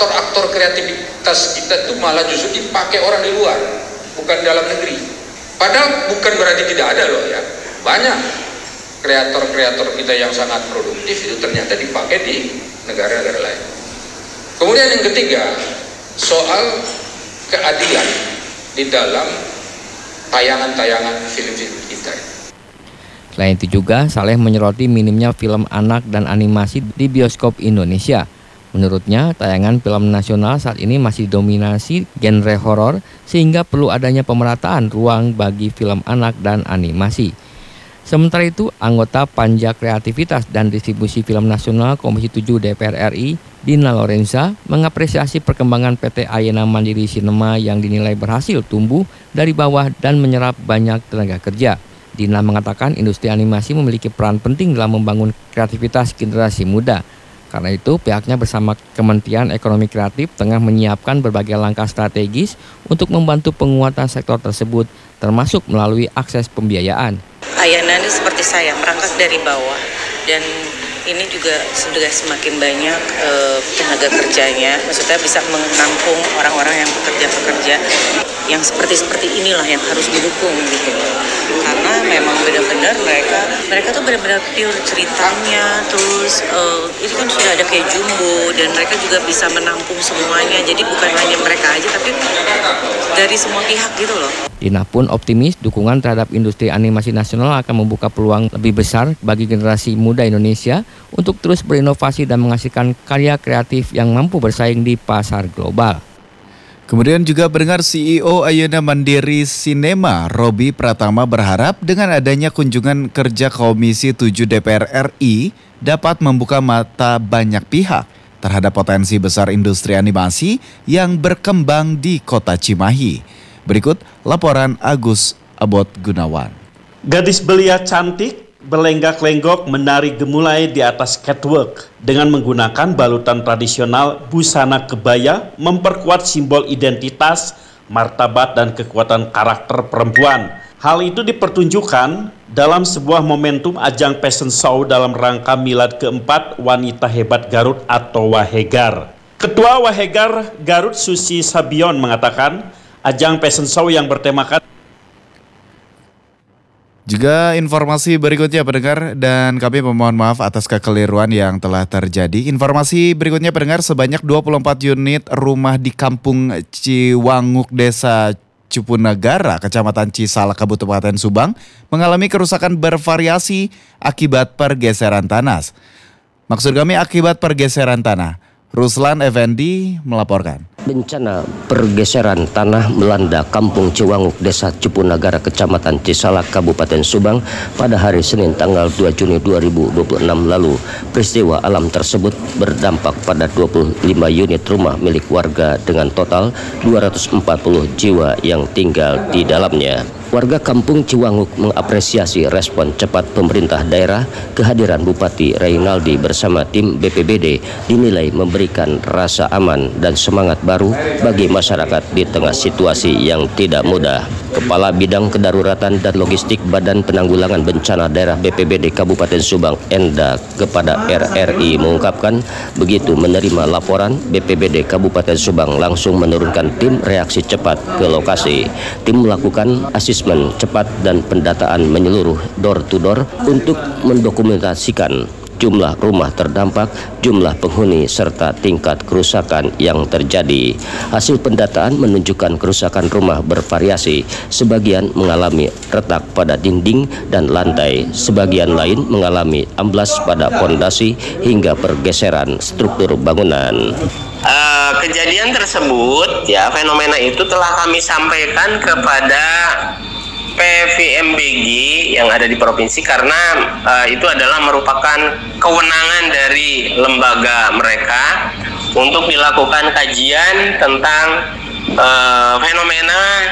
aktor-aktor kreativitas kita itu malah justru dipakai orang di luar, bukan dalam negeri. Padahal bukan berarti tidak ada loh ya. Banyak kreator-kreator kita yang sangat produktif itu ternyata dipakai di negara-negara lain. Kemudian yang ketiga, soal keadilan di dalam tayangan-tayangan film-film kita. Selain itu juga, Saleh menyoroti minimnya film anak dan animasi di bioskop Indonesia. Menurutnya, tayangan film nasional saat ini masih dominasi genre horor sehingga perlu adanya pemerataan ruang bagi film anak dan animasi. Sementara itu, anggota Panja Kreativitas dan Distribusi Film Nasional Komisi 7 DPR RI, Dina Lorenza, mengapresiasi perkembangan PT Ayana Mandiri Cinema yang dinilai berhasil tumbuh dari bawah dan menyerap banyak tenaga kerja. Dina mengatakan industri animasi memiliki peran penting dalam membangun kreativitas generasi muda. Karena itu, pihaknya bersama Kementerian Ekonomi Kreatif tengah menyiapkan berbagai langkah strategis untuk membantu penguatan sektor tersebut, termasuk melalui akses pembiayaan. Ayana ini seperti saya, merangkak dari bawah, dan ini juga sudah semakin banyak tenaga kerjanya, maksudnya bisa menampung orang-orang yang bekerja yang seperti inilah yang harus didukung gitu. Karena memang benar-benar mereka tuh benar-benar pure ceritanya, terus ini kan sudah ada kayak Jumbo dan mereka juga bisa menampung semuanya. Jadi bukan hanya mereka aja tapi dari semua pihak gitu loh. Dina pun optimis dukungan terhadap industri animasi nasional akan membuka peluang lebih besar bagi generasi muda Indonesia untuk terus berinovasi dan menghasilkan karya kreatif yang mampu bersaing di pasar global. Kemudian juga pendengar CEO Ayana Mandiri Cinema, Robi Pratama berharap dengan adanya kunjungan kerja Komisi 7 DPR RI dapat membuka mata banyak pihak terhadap potensi besar industri animasi yang berkembang di Kota Cimahi. Berikut laporan Agus Abot Gunawan. Gadis belia cantik berlenggak-lenggok menari gemulai di atas catwalk dengan menggunakan balutan tradisional busana kebaya memperkuat simbol identitas, martabat dan kekuatan karakter perempuan. Hal itu dipertunjukkan dalam sebuah momentum ajang fashion show dalam rangka milad keempat Wanita Hebat Garut atau Wahegar. Ketua Wahegar Garut Susi Sabion mengatakan ajang fashion show yang bertemakan. Juga informasi berikutnya pendengar, dan kami memohon maaf atas kekeliruan yang telah terjadi. Informasi berikutnya pendengar, sebanyak 24 unit rumah di Kampung Ciwanguk Desa Cupunagara, Kecamatan Cisalak, Kabupaten Subang mengalami kerusakan bervariasi akibat pergeseran tanah. Maksud kami akibat pergeseran tanah. Ruslan Effendi melaporkan. Bencana pergeseran tanah melanda Kampung Ciwanguk, Desa Cupunagara, Kecamatan Cisalak, Kabupaten Subang pada hari Senin tanggal 2 Juni 2026 lalu. Peristiwa alam tersebut berdampak pada 25 unit rumah milik warga dengan total 240 jiwa yang tinggal di dalamnya. Warga Kampung Ciwanguk mengapresiasi respon cepat pemerintah daerah. Kehadiran Bupati Reynaldi bersama tim BPBD dinilai memberikan rasa aman dan semangat baru bagi masyarakat di tengah situasi yang tidak mudah. Kepala Bidang Kedaruratan dan Logistik Badan Penanggulangan Bencana Daerah BPBD Kabupaten Subang, Enda kepada RRI mengungkapkan, begitu menerima laporan, BPBD Kabupaten Subang langsung menurunkan tim reaksi cepat ke lokasi. Tim melakukan asesmen cepat dan pendataan menyeluruh door to door untuk mendokumentasikan jumlah rumah terdampak, jumlah penghuni, serta tingkat kerusakan yang terjadi. Hasil pendataan menunjukkan kerusakan rumah bervariasi. Sebagian mengalami retak pada dinding dan lantai, sebagian lain mengalami amblas pada pondasi hingga pergeseran struktur bangunan. Kejadian tersebut, ya, fenomena itu telah kami sampaikan kepada PVMBG yang ada di provinsi karena itu adalah merupakan kewenangan dari lembaga mereka untuk dilakukan kajian tentang fenomena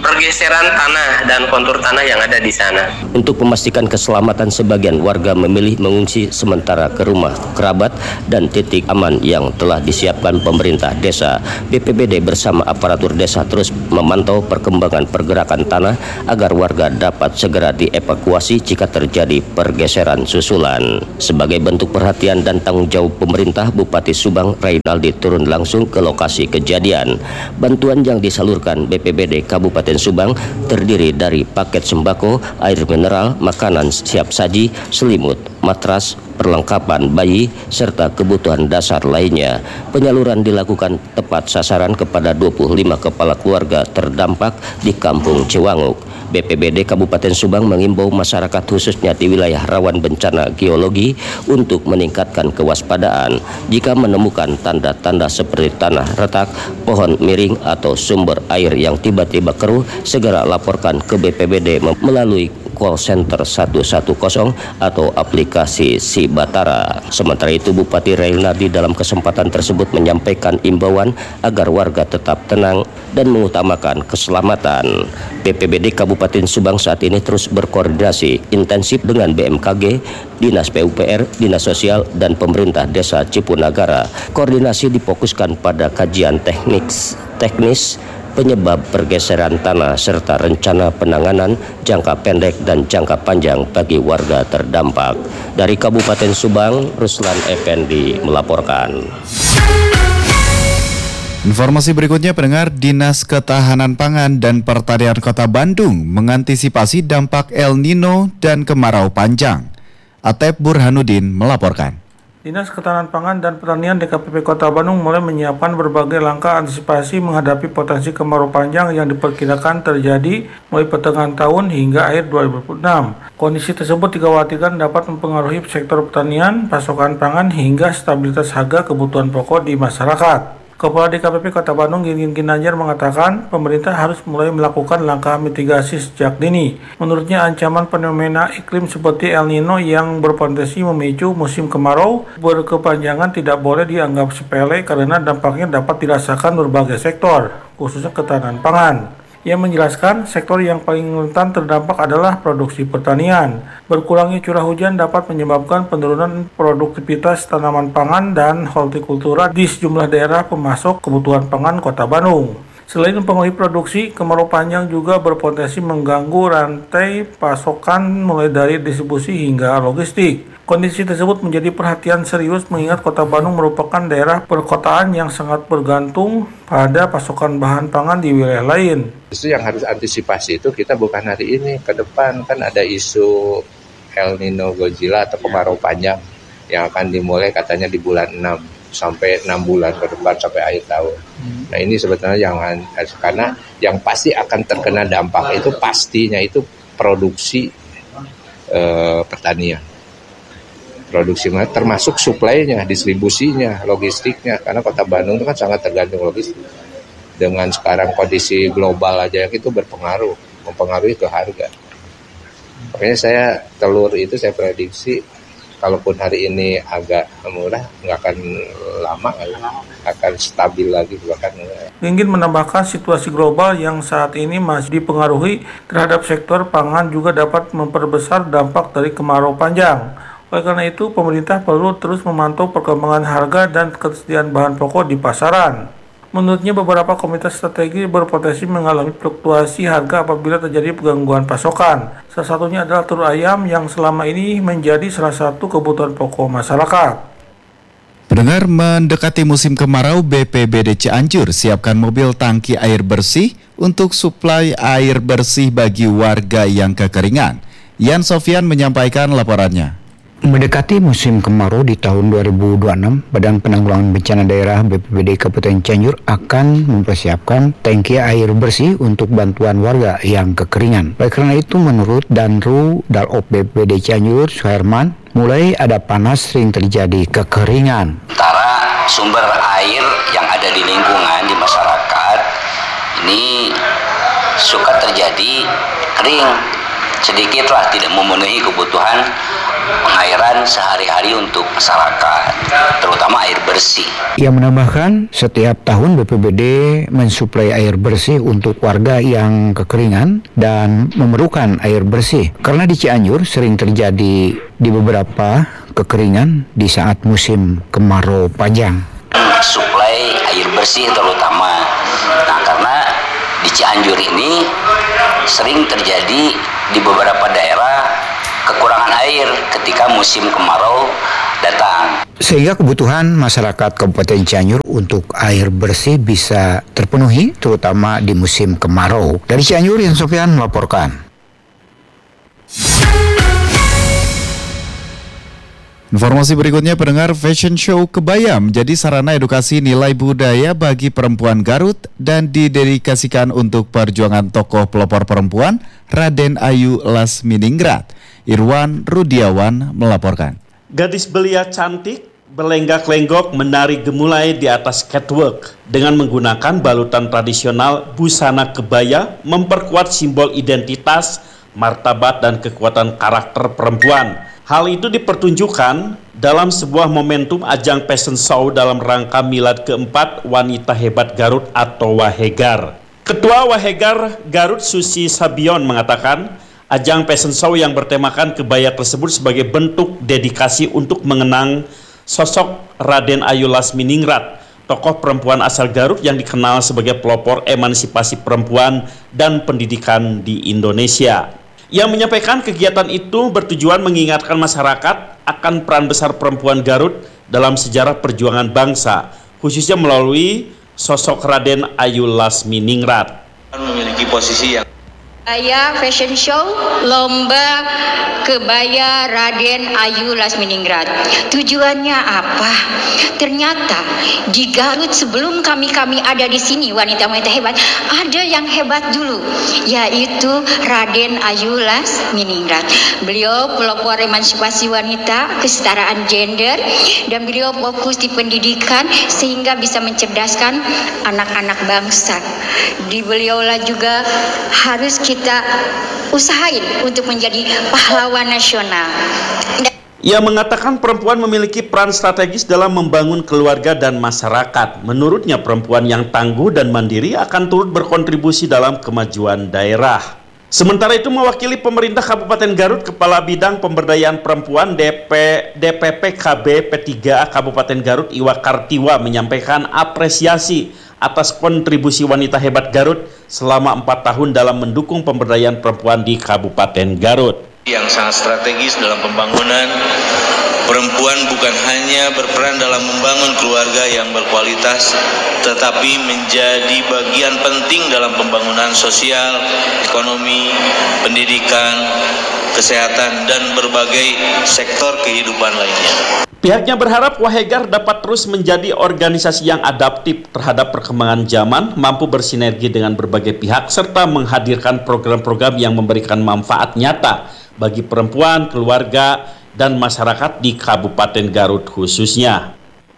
pergeseran tanah dan kontur tanah yang ada di sana. Untuk memastikan keselamatan, sebagian warga memilih mengungsi sementara ke rumah kerabat dan titik aman yang telah disiapkan pemerintah desa. BPBD bersama aparatur desa terus memantau perkembangan pergerakan tanah agar warga dapat segera dievakuasi jika terjadi pergeseran susulan. Sebagai bentuk perhatian dan tanggung jawab pemerintah, Bupati Subang Rainaldi turun langsung ke lokasi kejadian. Bantuan yang disalurkan BPBD Kabupaten Subang terdiri dari paket sembako, air mineral, makanan siap saji, selimut, matras, perlengkapan bayi, serta kebutuhan dasar lainnya. Penyaluran dilakukan tepat sasaran kepada 25 kepala keluarga terdampak di Kampung Ciwanguk. BPBD Kabupaten Subang mengimbau masyarakat khususnya di wilayah rawan bencana geologi untuk meningkatkan kewaspadaan. Jika menemukan tanda-tanda seperti tanah retak, pohon miring, atau sumber air yang tiba-tiba keruh, segera laporkan ke BPBD melalui call center 110 atau aplikasi Sibatara. Sementara itu, Bupati Rainaldi dalam kesempatan tersebut menyampaikan imbauan agar warga tetap tenang dan mengutamakan keselamatan. BPBD Kabupaten Subang saat ini terus berkoordinasi intensif dengan BMKG, Dinas PUPR, Dinas Sosial, dan pemerintah Desa Cipunagara. Koordinasi difokuskan pada kajian teknis penyebab pergeseran tanah serta rencana penanganan jangka pendek dan jangka panjang bagi warga terdampak. Dari Kabupaten Subang, Ruslan Effendi melaporkan. Informasi berikutnya, pendengar, Dinas Ketahanan Pangan dan Pertanian Kota Bandung mengantisipasi dampak El Nino dan kemarau panjang. Atep Burhanuddin melaporkan. Dinas Ketahanan Pangan dan Pertanian DKPP Kota Bandung mulai menyiapkan berbagai langkah antisipasi menghadapi potensi kemarau panjang yang diperkirakan terjadi mulai pertengahan tahun hingga akhir 2026. Kondisi tersebut dikhawatirkan dapat mempengaruhi sektor pertanian, pasokan pangan, hingga stabilitas harga kebutuhan pokok di masyarakat. Kepala DKPP Kota Bandung Gingin Ginanjar mengatakan pemerintah harus mulai melakukan langkah mitigasi sejak dini. Menurutnya ancaman fenomena iklim seperti El Nino yang berpotensi memicu musim kemarau berkepanjangan tidak boleh dianggap sepele karena dampaknya dapat dirasakan berbagai sektor, khususnya ketahanan pangan. Ia menjelaskan sektor yang paling rentan terdampak adalah produksi pertanian. Berkurangnya curah hujan dapat menyebabkan penurunan produktivitas tanaman pangan dan hortikultura di sejumlah daerah pemasok kebutuhan pangan Kota Bandung. Selain mempengaruhi produksi, kemarau panjang juga berpotensi mengganggu rantai pasokan mulai dari distribusi hingga logistik. Kondisi tersebut menjadi perhatian serius mengingat Kota Bandung merupakan daerah perkotaan yang sangat bergantung pada pasokan bahan pangan di wilayah lain. Justru yang harus antisipasi itu kita bukan hari ini, ke depan kan ada isu El Nino Godzilla atau kemarau panjang yang akan dimulai katanya di bulan 6 sampai 6 bulan ke depan sampai akhir tahun. Nah ini sebetulnya jangan, karena yang pasti akan terkena dampak itu pastinya itu produksi pertanian. Produksi termasuk suplainya, distribusinya, logistiknya, karena Kota Bandung itu kan sangat tergantung logistik. Dengan sekarang kondisi global aja itu mempengaruhi ke harga. Makanya telur itu saya prediksi kalaupun hari ini agak murah, nggak akan lama, akan stabil lagi bahkan. Ingin menambahkan situasi global yang saat ini masih dipengaruhi terhadap sektor pangan juga dapat memperbesar dampak dari kemarau panjang. Oleh karena itu, pemerintah perlu terus memantau perkembangan harga dan ketersediaan bahan pokok di pasaran. Menurutnya, beberapa komoditas strategi berpotensi mengalami fluktuasi harga apabila terjadi gangguan pasokan. Salah satunya adalah telur ayam yang selama ini menjadi salah satu kebutuhan pokok masyarakat. Pendengar, mendekati musim kemarau, BPBD Cianjur siapkan mobil tangki air bersih untuk suplai air bersih bagi warga yang kekeringan. Yan Sofyan menyampaikan laporannya. Mendekati musim kemarau di tahun 2026, Badan Penanggulangan Bencana Daerah BPBD Kabupaten Cianjur akan mempersiapkan tangki air bersih untuk bantuan warga yang kekeringan. Oleh karena itu, menurut Danru Dalop BPBD Cianjur, Suherman, mulai ada panas sering terjadi kekeringan. Antara sumber air yang ada di lingkungan di masyarakat ini suka terjadi kering sedikitlah tidak memenuhi kebutuhan pengairan sehari-hari untuk masyarakat, terutama air bersih. Ia menambahkan setiap tahun BPBD mensuplai air bersih untuk warga yang kekeringan dan memerlukan air bersih. Karena di Cianjur sering terjadi di beberapa kekeringan di saat musim kemarau panjang. Suplai air bersih terutama. Nah, karena di Cianjur ini sering terjadi di beberapa daerah kekurangan air ketika musim kemarau datang. Sehingga kebutuhan masyarakat Kabupaten Cianjur untuk air bersih bisa terpenuhi terutama di musim kemarau. Dari Cianjur, Yan Sofyan melaporkan. Informasi berikutnya, pendengar, fashion show kebaya menjadi sarana edukasi nilai budaya bagi perempuan Garut dan didedikasikan untuk perjuangan tokoh pelopor perempuan Raden Ayu Lasminingrat. Irwan Rudiawan melaporkan. Gadis belia cantik berlenggak-lenggok menari gemulai di atas catwalk dengan menggunakan balutan tradisional busana kebaya memperkuat simbol identitas, martabat dan kekuatan karakter perempuan. Hal itu dipertunjukkan dalam sebuah momentum ajang fashion show dalam rangka milad keempat Wanita Hebat Garut atau Wahegar. Ketua Wahegar Garut Susi Sabion mengatakan, ajang fashion show yang bertemakan kebaya tersebut sebagai bentuk dedikasi untuk mengenang sosok Raden Ayu Lasminingrat, tokoh perempuan asal Garut yang dikenal sebagai pelopor emansipasi perempuan dan pendidikan di Indonesia. Yang menyampaikan kegiatan itu bertujuan mengingatkan masyarakat akan peran besar perempuan Garut dalam sejarah perjuangan bangsa, khususnya melalui sosok Raden Ayu Lasminingrat. Memiliki posisi yang Kebaya fashion show lomba kebaya Raden Ayu Lasminingrat. Tujuannya apa? Ternyata di Garut sebelum kami ada di sini wanita-wanita hebat, ada yang hebat dulu, yaitu Raden Ayu Lasminingrat. Beliau pelopor emansipasi wanita, kesetaraan gender, dan beliau fokus di pendidikan sehingga bisa mencerdaskan anak-anak bangsa. Di beliaulah juga harus kita usahain untuk menjadi pahlawan nasional. Ia mengatakan perempuan memiliki peran strategis dalam membangun keluarga dan masyarakat. Menurutnya perempuan yang tangguh dan mandiri akan turut berkontribusi dalam kemajuan daerah. Sementara itu mewakili pemerintah Kabupaten Garut, Kepala Bidang Pemberdayaan Perempuan DPPKB P3A Kabupaten Garut Iwa Kartiwa menyampaikan apresiasi atas kontribusi wanita hebat Garut selama 4 tahun dalam mendukung pemberdayaan perempuan di Kabupaten Garut. Yang sangat strategis dalam pembangunan perempuan bukan hanya berperan dalam membangun keluarga yang berkualitas, tetapi menjadi bagian penting dalam pembangunan sosial, ekonomi, pendidikan, kesehatan, dan berbagai sektor kehidupan lainnya. Pihaknya berharap Wahegar dapat terus menjadi organisasi yang adaptif terhadap perkembangan zaman, mampu bersinergi dengan berbagai pihak, serta menghadirkan program-program yang memberikan manfaat nyata bagi perempuan, keluarga, dan masyarakat di Kabupaten Garut khususnya.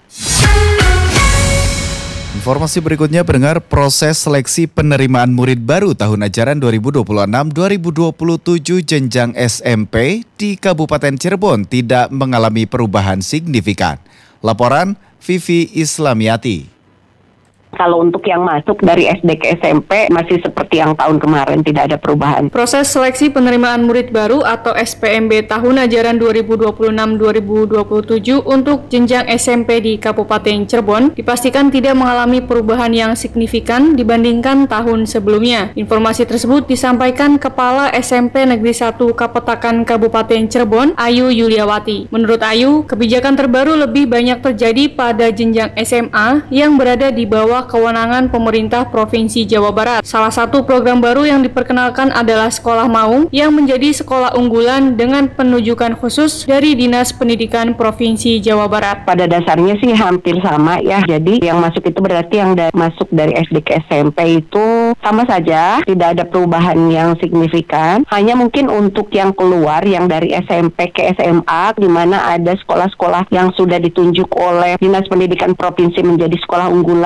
Informasi berikutnya, pendengar, proses seleksi penerimaan murid baru tahun ajaran 2026-2027 jenjang SMP di Kabupaten Cirebon tidak mengalami perubahan signifikan. Laporan Vivi Islamiati. Kalau untuk yang masuk dari SD ke SMP masih seperti yang tahun kemarin, tidak ada perubahan. Proses seleksi penerimaan murid baru atau SPMB tahun ajaran 2026-2027 untuk jenjang SMP di Kabupaten Cirebon dipastikan tidak mengalami perubahan yang signifikan dibandingkan tahun sebelumnya. Informasi tersebut disampaikan Kepala SMP Negeri 1 Kapetakan Kabupaten Cirebon, Ayu Yuliawati. Menurut Ayu, kebijakan terbaru lebih banyak terjadi pada jenjang SMA yang berada di bawah kewenangan pemerintah Provinsi Jawa Barat. Salah satu program baru yang diperkenalkan adalah Sekolah Maung yang menjadi sekolah unggulan dengan penunjukan khusus dari Dinas Pendidikan Provinsi Jawa Barat. Pada dasarnya sih hampir sama ya. Jadi yang masuk itu berarti yang masuk dari SD ke SMP itu sama saja, tidak ada perubahan yang signifikan. Hanya mungkin untuk yang keluar yang dari SMP ke SMA, di mana ada sekolah-sekolah yang sudah ditunjuk oleh Dinas Pendidikan Provinsi menjadi sekolah unggulan yang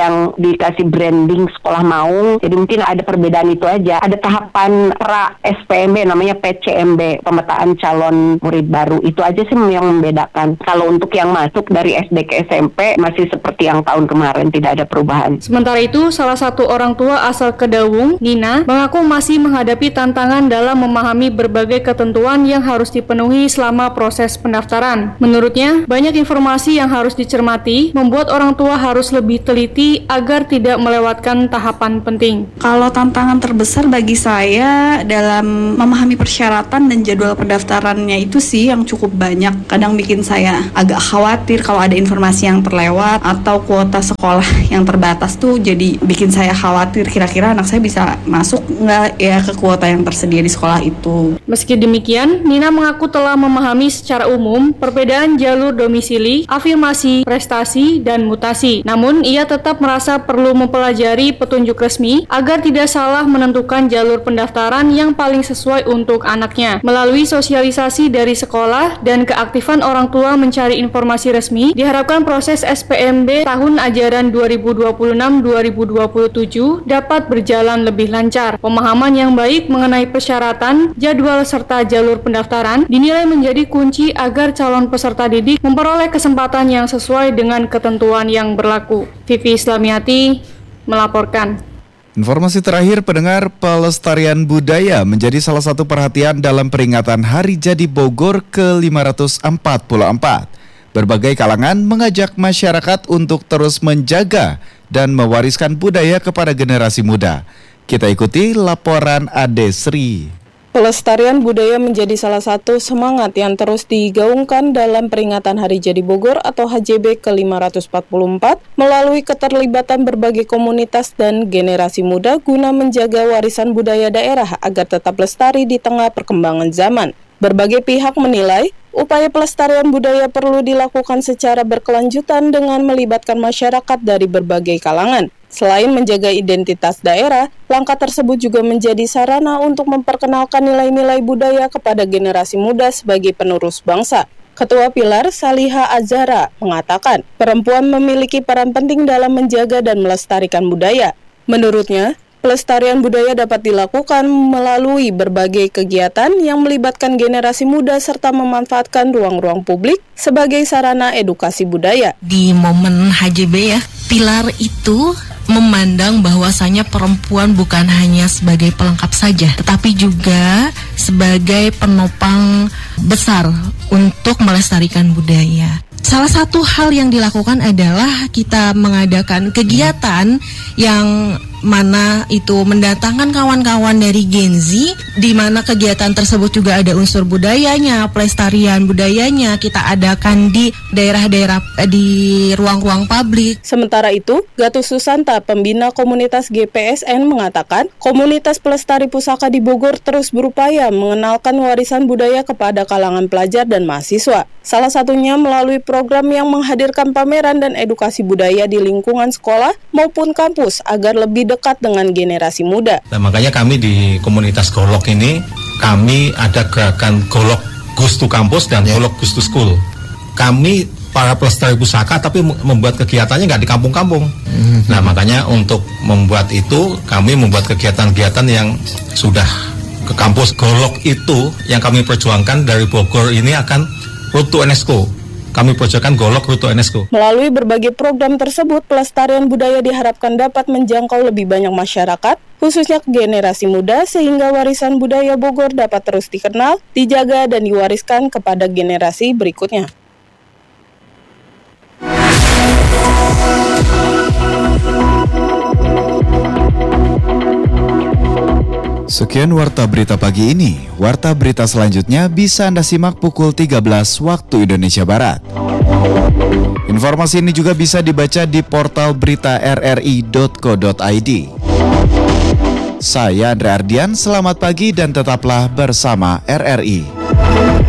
yang dikasih branding Sekolah Maung. Jadi mungkin ada perbedaan itu aja. Ada tahapan pra SPMB namanya PCMB, pemetaan calon murid baru. Itu aja sih yang membedakan. Kalau untuk yang masuk dari SD ke SMP masih seperti yang tahun kemarin, tidak ada perubahan. Sementara itu, salah satu orang tua asal Kedawung, Nina, mengaku masih menghadapi tantangan dalam memahami berbagai ketentuan yang harus dipenuhi selama proses pendaftaran. Menurutnya, banyak informasi yang harus dicermati, membuat orang tua harus lebih teliti agar tidak melewatkan tahapan penting. Kalau tantangan terbesar bagi saya dalam memahami persyaratan dan jadwal pendaftarannya itu sih yang cukup banyak. Kadang bikin saya agak khawatir kalau ada informasi yang terlewat atau kuota sekolah yang terbatas tuh jadi bikin saya khawatir kira-kira anak saya bisa masuk nggak ya ke kuota yang tersedia di sekolah itu. Meski demikian, Nina mengaku telah memahami secara umum perbedaan jalur domisili, afirmasi, prestasi, dan mutasi. Namun, ia tetap merasa perlu mempelajari petunjuk resmi agar tidak salah menentukan jalur pendaftaran yang paling sesuai untuk anaknya. Melalui sosialisasi dari sekolah dan keaktifan orang tua mencari informasi resmi, diharapkan proses SPMB tahun ajaran 2026-2027 dapat berjalan lebih lancar. Pemahaman yang baik mengenai persyaratan, jadwal, serta jalur pendaftaran dinilai menjadi kunci agar calon peserta didik memperoleh kesempatan yang sesuai dengan ketentuan yang berlaku. Vivi Islamiati melaporkan. Informasi terakhir, pendengar, pelestarian budaya menjadi salah satu perhatian dalam peringatan Hari Jadi Bogor ke-544. Berbagai kalangan mengajak masyarakat untuk terus menjaga dan mewariskan budaya kepada generasi muda. Kita ikuti laporan Ade Sri. Pelestarian budaya menjadi salah satu semangat yang terus digaungkan dalam peringatan Hari Jadi Bogor atau HJB ke-544 melalui keterlibatan berbagai komunitas dan generasi muda guna menjaga warisan budaya daerah agar tetap lestari di tengah perkembangan zaman. Berbagai pihak menilai upaya pelestarian budaya perlu dilakukan secara berkelanjutan dengan melibatkan masyarakat dari berbagai kalangan. Selain menjaga identitas daerah, langkah tersebut juga menjadi sarana untuk memperkenalkan nilai-nilai budaya kepada generasi muda sebagai penerus bangsa. Ketua Pilar Saliha Azhara mengatakan, perempuan memiliki peran penting dalam menjaga dan melestarikan budaya. Menurutnya, pelestarian budaya dapat dilakukan melalui berbagai kegiatan yang melibatkan generasi muda serta memanfaatkan ruang-ruang publik sebagai sarana edukasi budaya. Di momen HJB ya, Pilar itu memandang bahwasanya perempuan bukan hanya sebagai pelengkap saja, tetapi juga sebagai penopang besar untuk melestarikan budaya. Salah satu hal yang dilakukan adalah kita mengadakan kegiatan yang mana itu mendatangkan kawan-kawan dari Gen Z, di mana kegiatan tersebut juga ada unsur budayanya, pelestarian budayanya kita adakan di daerah-daerah, di ruang-ruang publik. Sementara itu, Gatus Susanta, pembina komunitas GPSN mengatakan, komunitas pelestari pusaka di Bogor terus berupaya mengenalkan warisan budaya kepada kalangan pelajar dan mahasiswa. Salah satunya melalui program yang menghadirkan pameran dan edukasi budaya di lingkungan sekolah maupun kampus agar lebih dekat dengan generasi muda. Nah, makanya kami di komunitas Golok ini, kami ada gerakan Golok Goes to Campus dan Golok Goes to School. Kami para pelestari pusaka tapi membuat kegiatannya nggak di kampung-kampung. Nah, makanya untuk membuat itu, kami membuat kegiatan-kegiatan yang sudah ke kampus. Golok itu yang kami perjuangkan dari Bogor ini akan Road to UNESCO. Kami perjuangkan Golok Road to UNESCO. Melalui berbagai program tersebut, pelestarian budaya diharapkan dapat menjangkau lebih banyak masyarakat, khususnya generasi muda, sehingga warisan budaya Bogor dapat terus dikenal, dijaga, dan diwariskan kepada generasi berikutnya. Sekian Warta Berita pagi ini. Warta Berita selanjutnya bisa Anda simak pukul 13 waktu Indonesia Barat. Informasi ini juga bisa dibaca di portal berita rri.co.id. Saya Andre Ardian, selamat pagi dan tetaplah bersama RRI.